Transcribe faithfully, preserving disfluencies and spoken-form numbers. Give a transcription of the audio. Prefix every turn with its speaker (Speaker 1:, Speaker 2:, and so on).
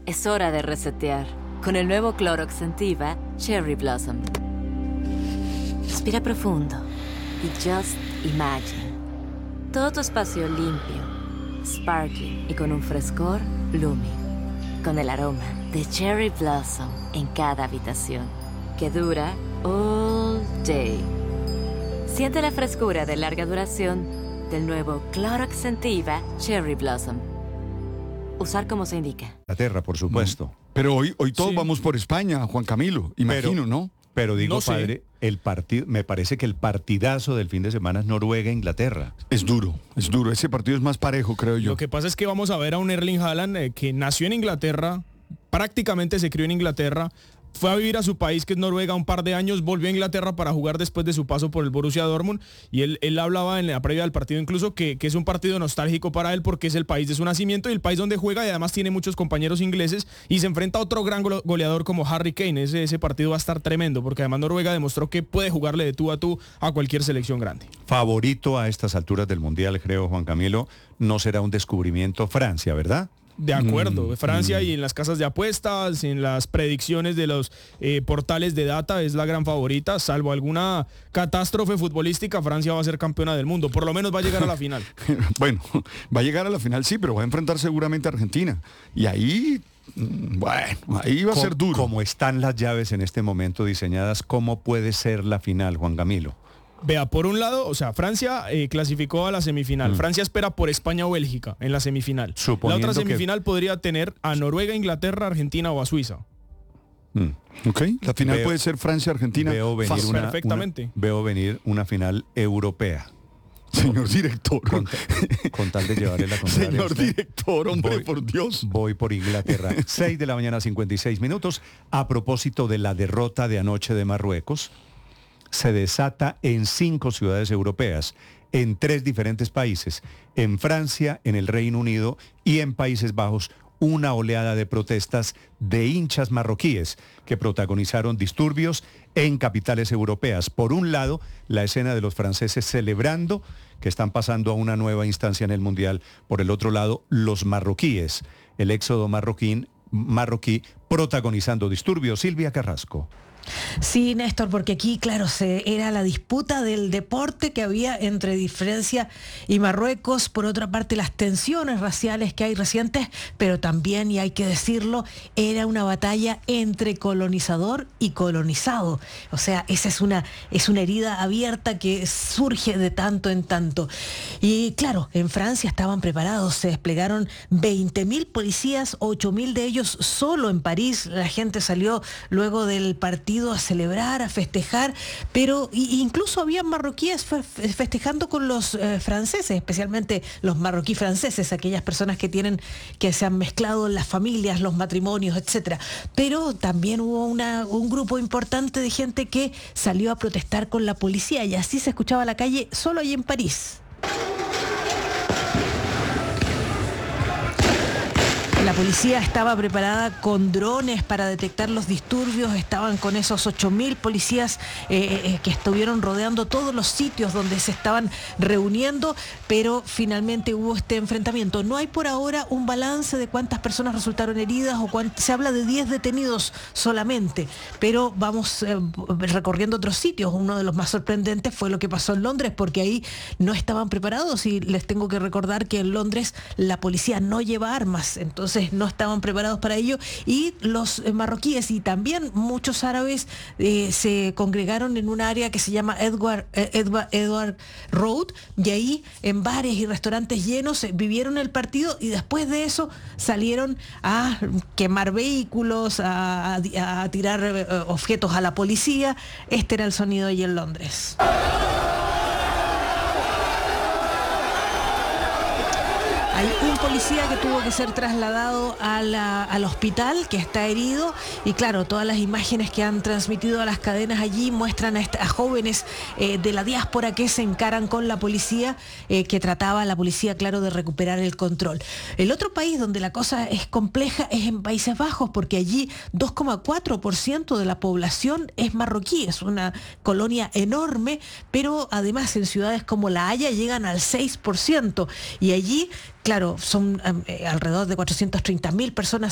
Speaker 1: Es hora de resetear con el nuevo Clorox Scentiva Cherry Blossom. Respira profundo y just imagine. Todo tu espacio limpio, sparkling y con un frescor blooming. Con el aroma de Cherry Blossom en cada habitación, que dura all day. Siente la frescura de larga duración del nuevo Clorox Scentiva Cherry Blossom. Usar como se indica.
Speaker 2: Inglaterra, por supuesto.
Speaker 3: No. Pero hoy, hoy todos
Speaker 4: Sí.
Speaker 3: vamos por España, Juan Camilo, imagino,
Speaker 2: Pero-
Speaker 3: ¿no?
Speaker 2: Pero digo,
Speaker 4: No sé.
Speaker 2: padre, el partido, me parece que el partidazo del fin de semana es Noruega-Inglaterra.
Speaker 3: Es duro, es duro. Ese partido es más parejo, creo yo.
Speaker 4: Lo que pasa es que vamos a ver a un Erling Haaland eh, que nació en Inglaterra, prácticamente se crió en Inglaterra, fue a vivir a su país, que es Noruega, un par de años, volvió a Inglaterra para jugar después de su paso por el Borussia Dortmund, y él, él hablaba en la previa del partido incluso que, que es un partido nostálgico para él porque es el país de su nacimiento y el país donde juega, y además tiene muchos compañeros ingleses, y se enfrenta a otro gran gole- goleador como Harry Kane. Ese, ese partido va a estar tremendo porque además Noruega demostró que puede jugarle de tú a tú a cualquier selección grande.
Speaker 2: Favorito a estas alturas del Mundial, creo, Juan Camilo, no será un descubrimiento Francia, ¿verdad?
Speaker 4: De acuerdo, Francia y en las casas de apuestas, en las predicciones de los eh, portales de data es la gran favorita, salvo alguna catástrofe futbolística, Francia va a ser campeona del mundo, por lo menos va a llegar a la final.
Speaker 3: Bueno, va a llegar a la final, sí, pero va a enfrentar seguramente a Argentina. Y ahí, mm, bueno, ahí va a
Speaker 2: Co-
Speaker 3: ser duro.
Speaker 2: Como están las llaves en este momento diseñadas, ¿cómo puede ser la final, Juan Camilo?
Speaker 4: Vea, por un lado, o sea, Francia eh, clasificó a la semifinal,
Speaker 2: Mm.
Speaker 4: Francia espera por España o Bélgica en la semifinal.
Speaker 2: Suponiendo
Speaker 4: La otra
Speaker 2: que-
Speaker 4: semifinal podría tener a Noruega, Inglaterra, Argentina o a Suiza.
Speaker 2: Mm.
Speaker 3: Ok, la final
Speaker 2: Veo-
Speaker 3: puede ser Francia-Argentina.
Speaker 2: Veo venir,
Speaker 3: Fácil.
Speaker 2: una,
Speaker 4: perfectamente.
Speaker 2: una- veo venir una final europea.
Speaker 3: Señor director.
Speaker 2: Con, ta- con tal de llevarle la contraria a
Speaker 3: Señor
Speaker 2: usted.
Speaker 3: director, hombre,
Speaker 2: Voy-
Speaker 3: por Dios.
Speaker 2: Voy por Inglaterra. seis de la mañana, cincuenta y seis minutos. A propósito de la derrota de anoche de Marruecos, se desata en cinco ciudades europeas, en tres diferentes países, en Francia, en el Reino Unido y en Países Bajos, una oleada de protestas de hinchas marroquíes que protagonizaron disturbios en capitales europeas. Por un lado, la escena de los franceses celebrando que están pasando a una nueva instancia en el Mundial. Por el otro lado, los marroquíes, el éxodo marroquín, marroquí protagonizando disturbios. Silvia Carrasco.
Speaker 5: Sí, Néstor, porque aquí, claro, se, era la disputa del deporte que había entre Francia y Marruecos. Por otra parte, las tensiones raciales que hay recientes, pero también, y hay que decirlo, era una batalla entre colonizador y colonizado. O sea, esa es una, es una herida abierta que surge de tanto en tanto. Y claro, en Francia estaban preparados, se desplegaron veinte mil policías, ocho mil de ellos solo en París. La gente salió luego del partido a celebrar, a festejar, pero incluso había marroquíes fe- festejando con los eh, franceses, especialmente los marroquí franceses, aquellas personas que tienen, que se han mezclado en las familias, los matrimonios, etcétera. Pero también hubo una, un grupo importante de gente que salió a protestar con la policía, y así se escuchaba la calle solo ahí en París. La policía estaba preparada con drones para detectar los disturbios, estaban con esos ocho mil policías eh, eh, que estuvieron rodeando todos los sitios donde se estaban reuniendo, pero finalmente hubo este enfrentamiento. No hay por ahora un balance de cuántas personas resultaron heridas o cuánt- se habla de diez detenidos solamente, pero vamos eh, recorriendo otros sitios. Uno de los más sorprendentes fue lo que pasó en Londres, porque ahí no estaban preparados, y les tengo que recordar que en Londres la policía no lleva armas, entonces no estaban preparados para ello, y los eh, marroquíes y también muchos árabes eh, se congregaron en un área que se llama Edward, eh, Edward, Edward Road, y ahí en bares y restaurantes llenos eh, vivieron el partido, y después de eso salieron a quemar vehículos, a, a- a tirar eh, objetos a la policía. Este era el sonido ahí en Londres. Hay un policía que tuvo que ser trasladado a la- al hospital, que está herido, y claro, todas las imágenes que han transmitido a las cadenas allí muestran a, est- a jóvenes eh, de la diáspora que se encaran con la policía, eh, que trataba la policía, claro, de recuperar el control. El otro país donde la cosa es compleja es en Países Bajos, porque allí dos coma cuatro por ciento de la población es marroquí, es una colonia enorme, pero además en ciudades como La Haya llegan al seis por ciento, y allí, claro, son eh, alrededor de cuatrocientas treinta mil personas